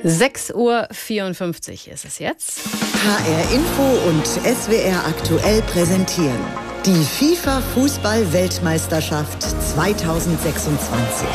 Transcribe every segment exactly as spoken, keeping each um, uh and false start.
sechs Uhr vierundfünfzig ist es jetzt. H R Info und S W R aktuell präsentieren die FIFA-Fußball-Weltmeisterschaft zweitausendsechsundzwanzig.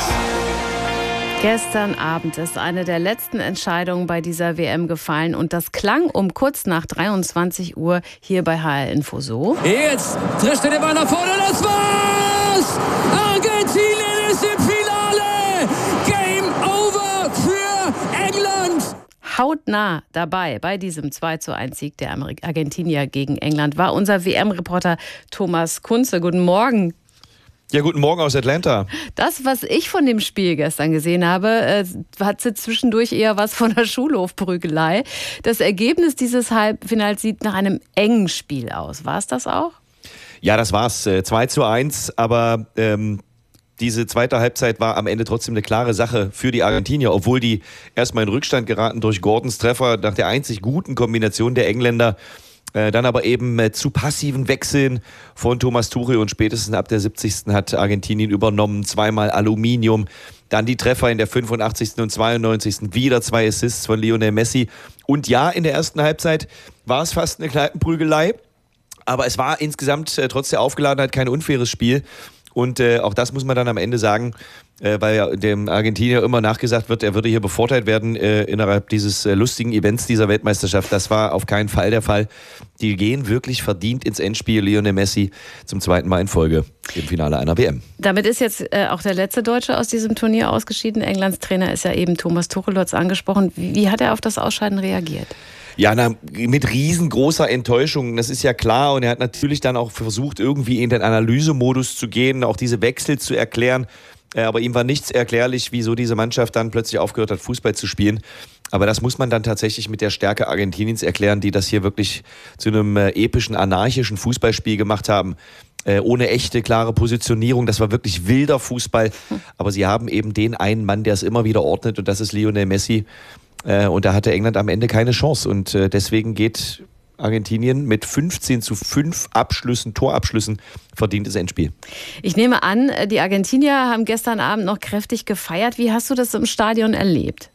Gestern Abend ist eine der letzten Entscheidungen bei dieser W M gefallen und das klang um kurz nach dreiundzwanzig Uhr hier bei H R Info so. Jetzt trischt er den Ball nach vorne, das war's! Argentinien ist im Finale! Game over für England! Hautnah dabei bei diesem zwei zu eins Sieg der Argentinier gegen England war unser W M-Reporter Thomas Kunze. Guten Morgen. Ja, guten Morgen aus Atlanta. Das, was ich von dem Spiel gestern gesehen habe, äh, hatte zwischendurch eher was von der Schulhofprügelei. Das Ergebnis dieses Halbfinals sieht nach einem engen Spiel aus. War es das auch? Ja, das war's. Äh, zwei zu eins, aber ähm, diese zweite Halbzeit war am Ende trotzdem eine klare Sache für die Argentinier, obwohl die erstmal in Rückstand geraten durch Gordons Treffer nach der einzig guten Kombination der Engländer. Äh, dann aber eben äh, zu passiven Wechseln von Thomas Tuchel und spätestens ab der siebzigsten hat Argentinien übernommen, zweimal Aluminium, dann die Treffer in der fünfundachtzigsten und zweiundneunzigsten wieder zwei Assists von Lionel Messi und ja, in der ersten Halbzeit war es fast eine Kneipenprügelei, aber es war insgesamt äh, trotz der Aufgeladenheit kein unfaires Spiel. Und äh, auch das muss man dann am Ende sagen, äh, weil ja dem Argentinier immer nachgesagt wird, er würde hier bevorteilt werden äh, innerhalb dieses äh, lustigen Events dieser Weltmeisterschaft. Das war auf keinen Fall der Fall. Die gehen wirklich verdient ins Endspiel. Lionel Messi zum zweiten Mal in Folge im Finale einer W M. Damit ist jetzt äh, auch der letzte Deutsche aus diesem Turnier ausgeschieden. Englands Trainer ist ja eben Thomas Tuchel, du hast es angesprochen. Wie, wie hat er auf das Ausscheiden reagiert? Ja, na, mit riesengroßer Enttäuschung, das ist ja klar. Und er hat natürlich dann auch versucht, irgendwie in den Analysemodus zu gehen, auch diese Wechsel zu erklären. Aber ihm war nichts erklärlich, wieso diese Mannschaft dann plötzlich aufgehört hat, Fußball zu spielen. Aber das muss man dann tatsächlich mit der Stärke Argentiniens erklären, die das hier wirklich zu einem äh, epischen, anarchischen Fußballspiel gemacht haben. Äh, ohne echte, klare Positionierung. Das war wirklich wilder Fußball. Aber sie haben eben den einen Mann, der es immer wieder ordnet. Und das ist Lionel Messi. Und da hatte England am Ende keine Chance. Und deswegen geht Argentinien mit fünfzehn zu fünf Abschlüssen, Torabschlüssen, verdient das Endspiel. Ich nehme an, die Argentinier haben gestern Abend noch kräftig gefeiert. Wie hast du das im Stadion erlebt?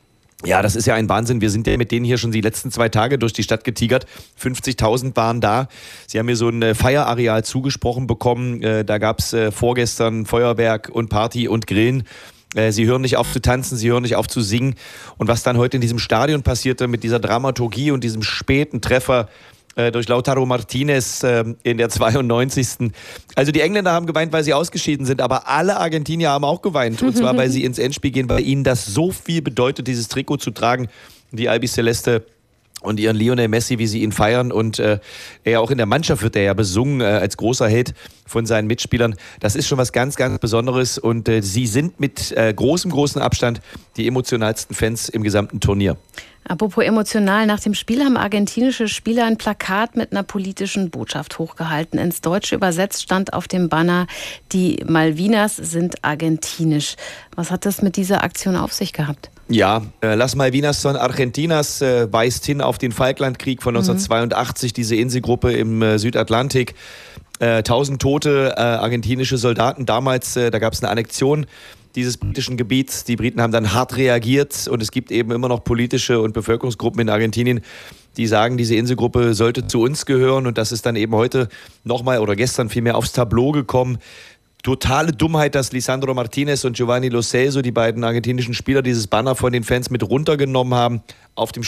Ja, das ist ja ein Wahnsinn. Wir sind ja mit denen hier schon die letzten zwei Tage durch die Stadt getigert. fünfzigtausend waren da. Sie haben mir so ein Feierareal zugesprochen bekommen. Da gab es vorgestern Feuerwerk und Party und Grillen. Sie hören nicht auf zu tanzen, sie hören nicht auf zu singen. Und was dann heute in diesem Stadion passierte mit dieser Dramaturgie und diesem späten Treffer äh, durch Lautaro Martinez äh, in der zweiundneunzigsten Also die Engländer haben geweint, weil sie ausgeschieden sind, aber alle Argentinier haben auch geweint. Und zwar, weil sie ins Endspiel gehen, weil ihnen das so viel bedeutet, dieses Trikot zu tragen. Die Albiceleste und ihren Lionel Messi, wie sie ihn feiern. Und äh, er auch in der Mannschaft wird er ja besungen äh, als großer Held von seinen Mitspielern. Das ist schon was ganz, ganz Besonderes. Und äh, sie sind mit äh, großem, großem Abstand die emotionalsten Fans im gesamten Turnier. Apropos emotional, nach dem Spiel haben argentinische Spieler ein Plakat mit einer politischen Botschaft hochgehalten. Ins Deutsche übersetzt stand auf dem Banner, die Malvinas sind argentinisch. Was hat das mit dieser Aktion auf sich gehabt? Ja, äh, Las Malvinas son Argentinas äh, weist hin auf den Falklandkrieg von neunzehnhundertzweiundachtzig, diese Inselgruppe im äh, Südatlantik. Äh, tausend tote äh, argentinische Soldaten damals, äh, da gab es eine Annexion dieses britischen Gebiets. Die Briten haben dann hart reagiert und es gibt eben immer noch politische und Bevölkerungsgruppen in Argentinien, die sagen, diese Inselgruppe sollte zu uns gehören und das ist dann eben heute nochmal oder gestern vielmehr aufs Tableau gekommen. Totale Dummheit, dass Lisandro Martinez und Giovanni Lo Celso, die beiden argentinischen Spieler, dieses Banner von den Fans mit runtergenommen haben. Auf dem